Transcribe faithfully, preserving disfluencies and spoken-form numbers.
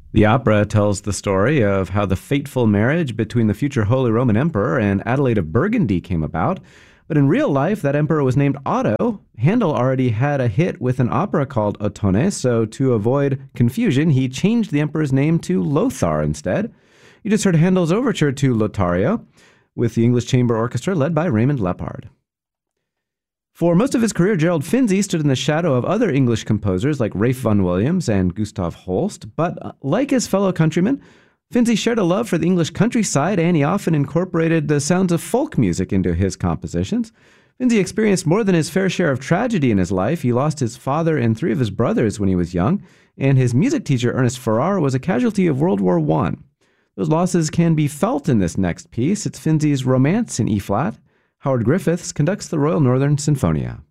The opera tells the story of how the fateful marriage between the future Holy Roman Emperor and Adelaide of Burgundy came about. But in real life, that emperor was named Otto. Handel already had a hit with an opera called Ottone, so to avoid confusion, he changed the emperor's name to Lothar instead. You just heard Handel's overture to Lothario with the English Chamber Orchestra led by Raymond Lepard. For most of his career, Gerald Finzi stood in the shadow of other English composers like Ralph Vaughan Williams and Gustav Holst, but uh, like his fellow countrymen, Finzi shared a love for the English countryside, and he often incorporated the sounds of folk music into his compositions. Finzi experienced more than his fair share of tragedy in his life. He lost his father and three of his brothers when he was young, and his music teacher, Ernest Farrar, was a casualty of World War One. Those losses can be felt in this next piece. It's Finzi's Romance in E-flat. Howard Griffiths conducts the Royal Northern Sinfonia.